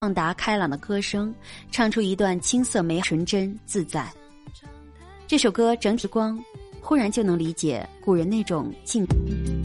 放达开朗的歌声，唱出一段青涩美纯真自在。这首歌整体光，忽然就能理解古人那种静。